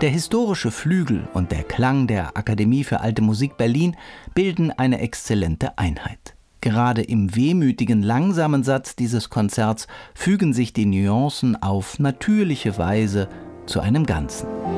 Der historische Flügel und der Klang der Akademie für Alte Musik Berlin bilden eine exzellente Einheit. Gerade im wehmütigen, langsamen Satz dieses Konzerts fügen sich die Nuancen auf natürliche Weise zu einem Ganzen.